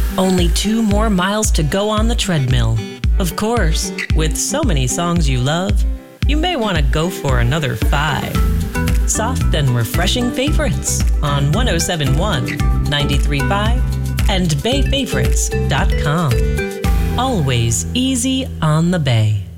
Only 2 more miles to go on the treadmill. Of course, with so many songs you love, you may want to go for another 5. Soft and refreshing favorites on 107.1, 93.5, and BayFavorites.com. Always easy on the Bay.